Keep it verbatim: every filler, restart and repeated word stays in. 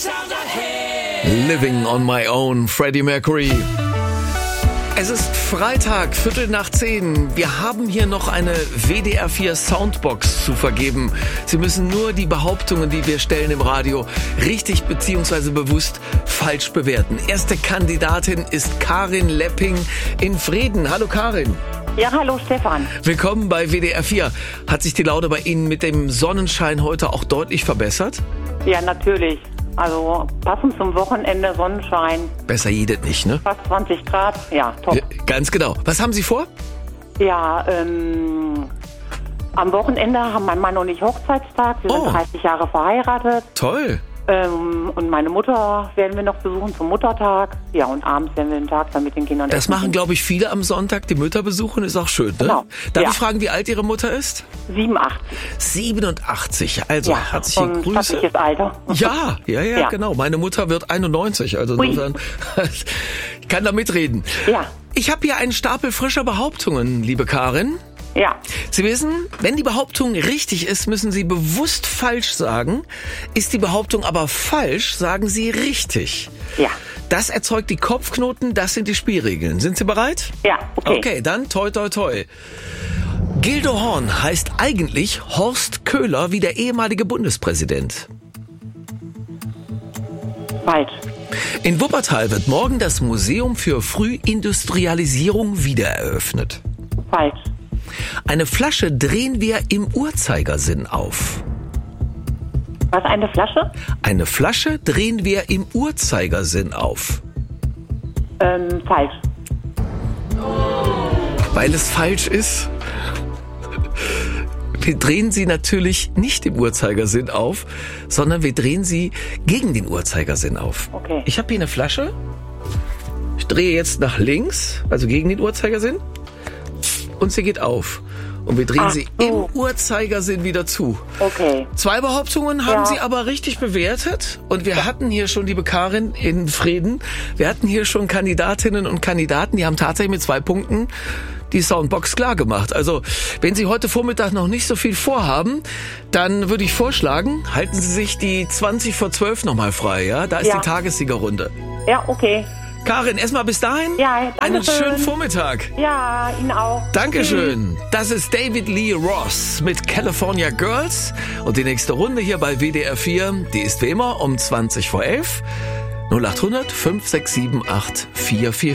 Living on my own, Freddie Mercury. Es ist Freitag, Viertel nach zehn. Wir haben hier noch eine W D R vier Soundbox zu vergeben. Sie müssen nur die Behauptungen, die wir stellen im Radio, richtig bzw. bewusst falsch bewerten. Erste Kandidatin ist Karin Lepping in Frieden. Hallo Karin. Ja, hallo Stefan. Willkommen bei W D R vier. Hat sich die Laune bei Ihnen mit dem Sonnenschein heute auch deutlich verbessert? Ja, natürlich. Also passend zum Wochenende, Sonnenschein. Besser jedet nicht, ne? Fast zwanzig Grad, ja, top. Ja, ganz genau. Was haben Sie vor? Ja, ähm, am Wochenende haben mein Mann und ich Hochzeitstag. Wir Oh. sind dreißig Jahre verheiratet. Toll. Ähm, und meine Mutter werden wir noch besuchen zum Muttertag. Ja, und abends werden wir den Tag dann mit den Kindern Das essen machen, gehen. glaube ich, viele am Sonntag. Die Mütter besuchen, ist auch schön, ne? Genau. Darf Ja. ich fragen, wie alt Ihre Mutter ist? siebenundachtzig. siebenundachtzig. Also Ja, herzliche und Grüße. stattliches Alter. Ja, ja, ja, Ja. genau. Meine Mutter wird einundneunzig. Also Ui. insofern, ich kann da mitreden. Ja, Ich habe hier einen Stapel frischer Behauptungen, liebe Karin. ja, Sie wissen, wenn die Behauptung richtig ist, müssen Sie bewusst falsch sagen. Ist die Behauptung aber falsch, sagen Sie richtig. ja. Das erzeugt die Kopfknoten, das sind die Spielregeln. Sind Sie bereit? Ja, okay. Okay, dann toi toi toi. Gildo Horn heißt eigentlich Horst Köhler wie der ehemalige Bundespräsident. Falsch. In Wuppertal wird morgen das Museum für Frühindustrialisierung wiedereröffnet. Falsch. Eine Flasche drehen wir im Uhrzeigersinn auf. Was, eine Flasche? Eine Flasche drehen wir im Uhrzeigersinn auf. Ähm, falsch. Weil es falsch ist. Wir drehen sie natürlich nicht im Uhrzeigersinn auf, sondern wir drehen sie gegen den Uhrzeigersinn auf. Okay. Ich habe hier eine Flasche. Ich drehe jetzt nach links, also gegen den Uhrzeigersinn. Und sie geht auf. Und wir drehen Ach sie so. im Uhrzeigersinn wieder zu. Okay. Zwei Behauptungen haben Ja. Sie aber richtig bewertet. Und wir hatten hier schon, liebe Karin, in Frieden, wir hatten hier schon Kandidatinnen und Kandidaten, die haben tatsächlich mit zwei Punkten die Soundbox klar gemacht. Also, wenn Sie heute Vormittag noch nicht so viel vorhaben, dann würde ich vorschlagen, halten Sie sich die zwanzig vor zwölf nochmal frei, ja? Da ist Ja. die Tagessiegerrunde. Ja, okay. Karin, erstmal bis dahin. Ja, danke einen schön. schönen Vormittag. Ja, Ihnen auch. Dankeschön. Das ist David Lee Ross mit California Girls. Und die nächste Runde hier bei W D R vier, die ist wie immer um zwanzig vor elf. null acht hundert fünf sechs sieben acht vier vier.